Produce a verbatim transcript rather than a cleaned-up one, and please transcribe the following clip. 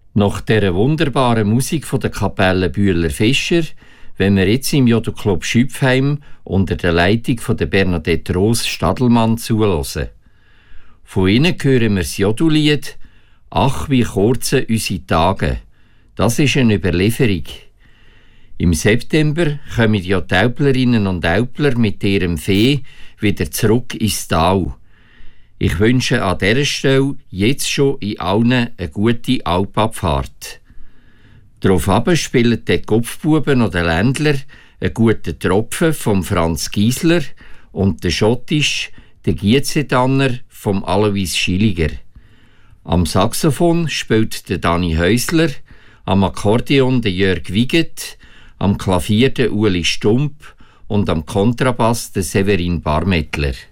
Nach dieser wunderbaren Musik von der Kapelle Bühler-Fischer, wenn wir jetzt im Jodelclub Schüpfheim unter der Leitung von der Bernadette Rose Stadelmann zuhören. Von ihnen hören wir das Jodellied «Ach, wie kurze unsere Tage». Das ist eine Überlieferung. Im September kommen ja die Äuplerinnen und Äupler mit ihrem Vieh wieder zurück ins Tal. Ich wünsche an dieser Stelle jetzt schon in allen eine gute Alpabfahrt. Daraufhin spielen die Kopfbuben oder Ländler einen guten Tropfen vom Franz Giesler und der Schottisch, der Gietzedanner vom Alois Schilliger. Am Saxophon spielt der Dani Häusler, am Akkordeon der Jörg Wiget, am Klavier der Uli Stump und am Kontrabass der Severin Barmettler.